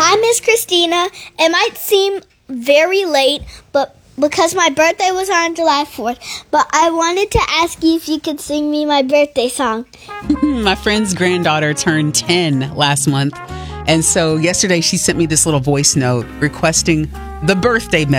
Hi, Miss Christina. It might seem very late, but because my birthday was on July 4th, but I wanted to ask you if you could sing me my birthday song. My friend's granddaughter turned 10 last month. And so yesterday she sent me this little voice note requesting the birthday